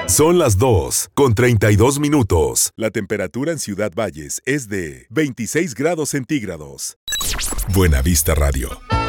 Son las 2:32. La temperatura en Ciudad Valles es de 26 grados centígrados. Buena Vista Radio.